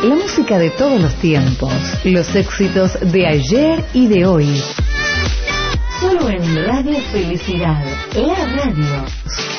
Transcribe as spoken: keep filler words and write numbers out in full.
La música de todos los tiempos, los éxitos de ayer y de hoy. Solo en Radio Felicidad, la radio.